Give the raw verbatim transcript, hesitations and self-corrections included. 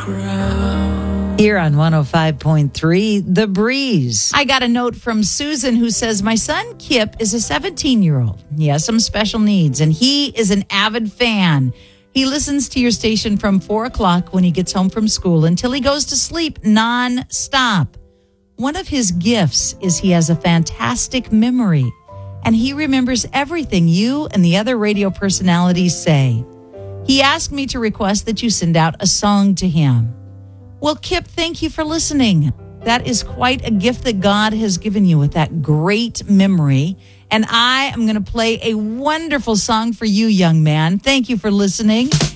Here on one oh five point three, The Breeze. I got a note from Susan who says, my son Kip is a seventeen-year-old. He has some special needs, and he is an avid fan. He listens to your station from four o'clock when he gets home from school until he goes to sleep non-stop. One of his gifts is he has a fantastic memory, and he remembers everything you and the other radio personalities say. He asked me to request that you send out a song to him. Well, Kip, thank you for listening. That is quite a gift that God has given you with that great memory. And I am going to play a wonderful song for you, young man. Thank you for listening.